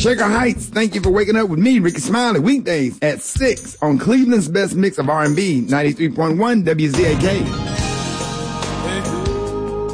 Shaker Heights, thank you for waking up with me, Ricky Smiley, weekdays at 6 on Cleveland's best mix of R&B, 93.1 WZAK.